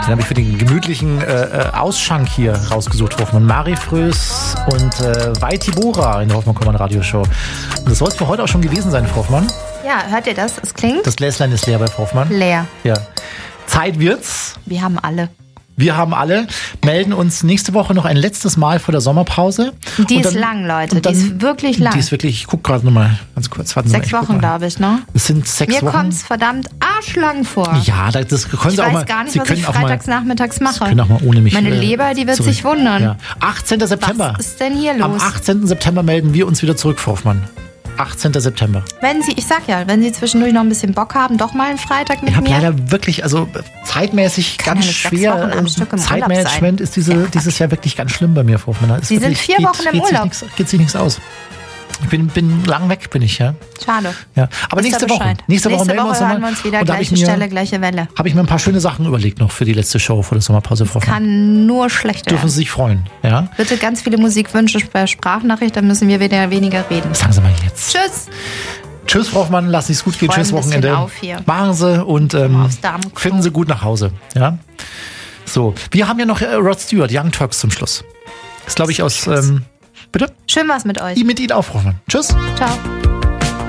Den habe ich für den gemütlichen Ausschank hier rausgesucht, Frau Hoffmann. Marifrös und Vaitibora in der Hoffmann-Kommand-Radioshow. Und das soll es für heute auch schon gewesen sein, Frau Hoffmann. Ja, hört ihr das? Es klingt? Das Gläslein ist leer bei Frau Hoffmann. Leer. Ja. Zeit wird's. Wir haben alle. Melden uns nächste Woche noch ein letztes Mal vor der Sommerpause. Die ist lang, Leute. Die ist wirklich lang. Die ist wirklich, ich gucke gerade nochmal ganz kurz. 6 Wochen, glaube ich, ne? Es sind 6 Wochen. Mir kommt's verdammt arschlang vor. Ja, das können Sie auch mal. Ich weiß gar nicht, was ich freitags nachmittags mache. Sie können auch mal ohne mich. Meine Leber, die wird sich wundern. Ja. 18. September. Was ist denn hier los? Am 18. September melden wir uns wieder zurück, Frau Hoffmann. 18. September. Wenn Sie zwischendurch noch ein bisschen Bock haben, doch mal einen Freitag mit mir. Ich habe leider wirklich, also zeitmäßig Kann ganz ja nicht 6 schwer. Wochen am Stück im Zeitmanagement ist dieses Jahr wirklich ganz schlimm bei mir, Frau Hoffmann. Sie sind 4 Wochen im Urlaub. Geht sich nichts aus. Ich bin lang weg, bin ich, ja. Schade. Ja. Aber nächste Woche melden wir uns wieder, gleiche Stelle, gleiche Welle. Habe ich mir ein paar schöne Sachen überlegt noch für die letzte Show vor der Sommerpause, Frau Hoffmann. Kann nur schlecht werden. Dürfen Sie sich freuen, ja. Bitte ganz viele Musikwünsche per Sprachnachricht, dann müssen wir wieder weniger reden. Sagen Sie mal jetzt. Tschüss. Tschüss, Frau Hoffmann, lassen Sie es gut gehen. Tschüss, Wochenende. Machen Sie und finden Sie gut nach Hause. Ja? So, wir haben ja noch Rod Stewart, Young Turks zum Schluss. Ist, glaube ich, aus... bitte? Schön war's mit euch. Mit Ihnen auch, Frau Hoffmann. Tschüss. Ciao.